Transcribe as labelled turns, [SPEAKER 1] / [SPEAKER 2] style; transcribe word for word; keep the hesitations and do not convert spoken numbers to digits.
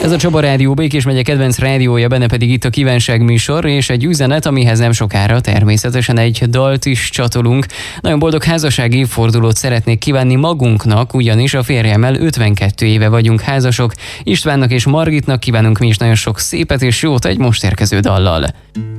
[SPEAKER 1] Ez a Csaba Rádió, Békés megye kedvenc rádiója, benne pedig itt a Kívánság műsor, és egy üzenet, amihez nem sokára természetesen egy dalt is csatolunk. Nagyon boldog házassági évfordulót szeretnék kívánni magunknak, ugyanis a férjemmel ötvenkettő éve vagyunk házasok. Istvánnak és Margitnak kívánunk mi is nagyon sok szépet és jót egy most érkező dallal.